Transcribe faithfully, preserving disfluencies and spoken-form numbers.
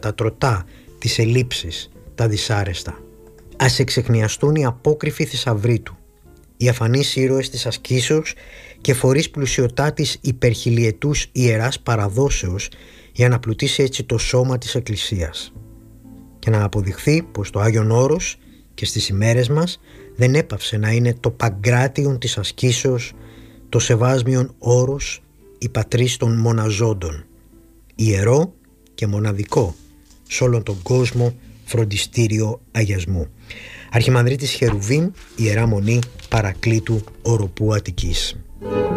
τα τροτά, τις ελλείψεις, τα δυσάρεστα. Ας εξεχνιαστούν οι απόκρυφοι θησαυροί του, οι αφανείς ήρωες της ασκήσεως και φορείς πλουσιωτάτης υπερχιλιετούς ιεράς παραδόσεως, για να πλουτίσει έτσι το σώμα της Εκκλησίας και να αποδειχθεί πως το Άγιον Όρος και στις ημέρες μας δεν έπαυσε να είναι το παγκράτιον της ασκήσεως, το σεβάσμιον όρος, η πατρίς των μοναζόντων, ιερό και μοναδικό σε όλον τον κόσμο φροντιστήριο αγιασμού. Αρχιμανδρίτης Χερουβίμ, Ιερά Μονή Παρακλήτου Οροπού Αττικής.